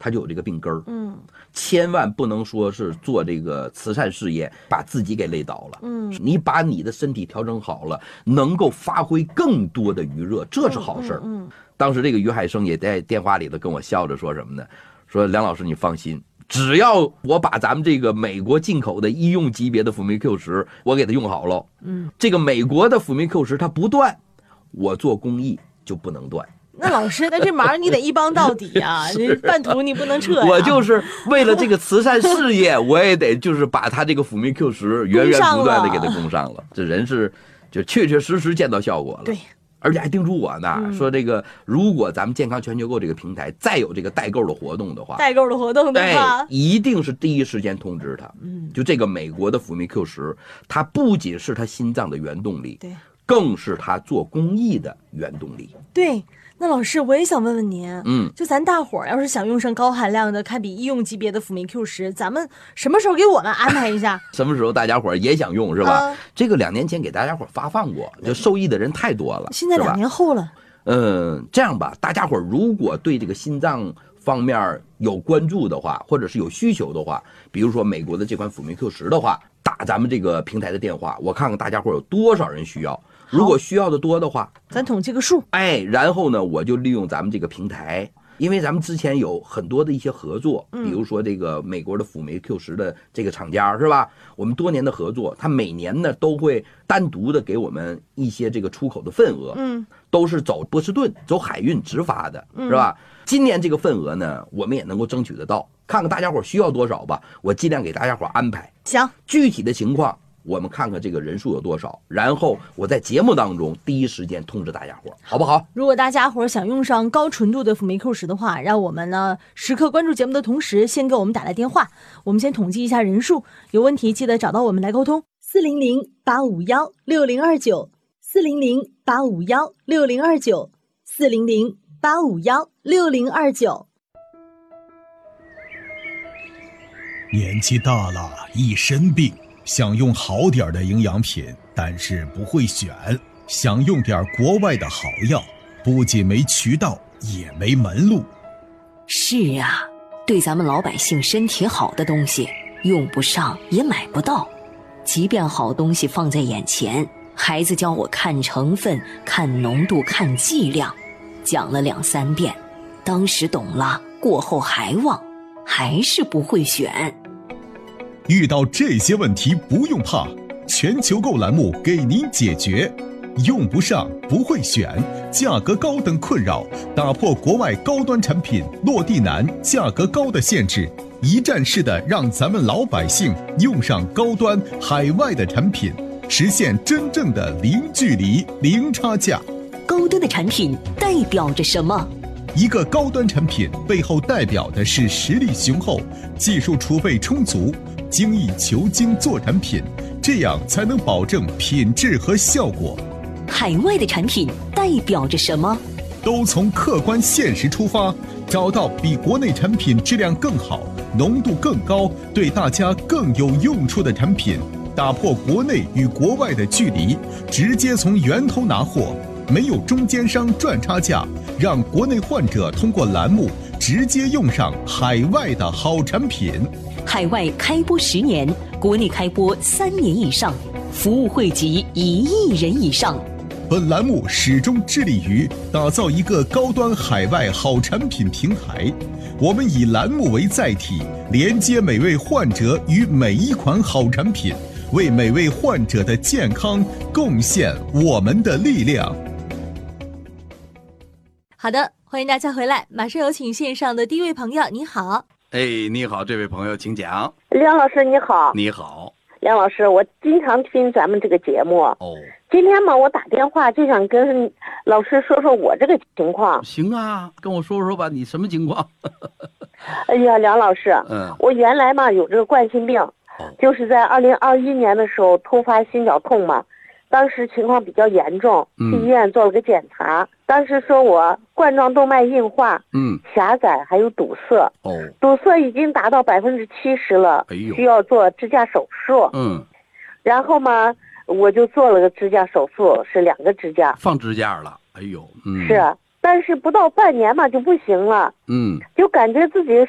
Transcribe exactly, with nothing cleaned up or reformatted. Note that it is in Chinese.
他就有这个病根儿。嗯，千万不能说是做这个慈善事业把自己给累倒了。嗯，你把你的身体调整好了，能够发挥更多的余热，这是好事儿。嗯，嗯嗯当时这个于海生也在电话里头跟我笑着说什么呢？说梁老师你放心，只要我把咱们这个美国进口的医用级别的辅酶 Q 十我给它用好了，嗯，这个美国的辅酶 Q 十它不断，我做公益就不能断。 那老师，那这忙你得一帮到底啊！你半途你不能撤呀。 我就是为了这个慈善事业，我也得就是把他这个辅酶 Q 十源源不断的给他供上了。这人是就确确实实见到效果了。 对。 而且还叮嘱我呢，嗯、说这个如果咱们健康全球购这个平台再有这个代购的活动的话， 代购的活动的话， 哎，一定是第一时间通知他。嗯，就这个美国的辅酶 Q 十，它不仅是他心脏的原动力，对，更是他做公益的原动力。 对。那老师，我也想问问您，嗯，就咱大伙儿要是想用上高含量的堪比医用级别的辅酶 Q 十，咱们什么时候给我们安排一下？ 什么时候大家伙儿也想用是吧？啊、这个两年前给大家伙儿发放过，就受益的人太多了。 现在两年后了。 嗯，这样吧，大家伙儿如果对这个心脏方面有关注的话，或者是有需求的话，比如说美国的这款辅酶 Q 十的话，打咱们这个平台的电话，我看看大家伙儿有多少人需要。如果需要的多的话， 咱统计个数。 哎，然后呢，我就利用咱们这个平台，因为咱们之前有很多的一些合作，嗯、比如说这个美国的辅酶 Q 十的这个厂家是吧？我们多年的合作，他每年呢都会单独的给我们一些这个出口的份额，嗯，都是走波士顿走海运直发的，是吧？嗯、今年这个份额呢，我们也能够争取得到，看看大家伙需要多少吧，我尽量给大家伙安排。 行， 具体的情况。我们看看这个人数有多少，然后我在节目当中第一时间通知大家伙，好不好？ 如果大家伙想用上高纯度的辅酶 Q 十的话，让我们呢时刻关注节目的同时，先给我们打来电话，我们先统计一下人数，有问题记得找到我们来沟通。四零零八五幺六零二九，四零零八五幺六零二九，四零零八五幺六零二九。 年纪大了，一身病。想用好点的营养品，但是不会选，想用点国外的好药，不仅没渠道，也没门路。 是啊，对咱们老百姓身体好的东西，用不上也买不到。即便好东西放在眼前，孩子教我看成分、看浓度、看剂量，讲了两三遍，当时懂了，过后还忘，还是不会选。 遇到这些问题不用怕，全球购栏目给您解决。用不上不会选，价格高等困扰，打破国外高端产品落地难、价格高的限制，一站式的让咱们老百姓用上高端海外的产品，实现真正的零距离、零差价。 高端的产品代表着什么？ 一个高端产品背后代表的是实力雄厚、技术储备充足、精益求精做产品，这样才能保证品质和效果。 海外的产品代表着什么？ 都从客观现实出发，找到比国内产品质量更好、浓度更高、对大家更有用处的产品，打破国内与国外的距离，直接从源头拿货，没有中间商赚差价，让国内患者通过栏目直接用上海外的好产品。 海外开播十年，国内开播三年以上，服务惠及一亿人以上。 本栏目始终致力于打造一个高端海外好产品平台，我们以栏目为载体，连接每位患者与每一款好产品，为每位患者的健康贡献我们的力量。 好的，欢迎大家回来，马上有请线上的第一位朋友。你好。 哎，你好，这位朋友请讲。 梁老师你好。 你好。 梁老师，我经常听咱们这个节目哦。今天嘛，我打电话就想跟老师说说我这个情况。 行啊，跟我说说吧，你什么情况？ 哎呀，梁老师，嗯，我原来嘛有这个冠心病，哦、就是在二零二一年的时候突发心绞痛嘛，当时情况比较严重，去医院做了个检查，嗯、当时说我冠状动脉硬化，嗯，狭窄还有堵塞，哦，堵塞已经达到百分之七十了，哎呦，需要做支架手术，嗯，然后嘛。我就做了个支架手术，是两个支架， 放支架了。哎呦，嗯， 是，但是不到半年嘛就不行了，嗯，就感觉自己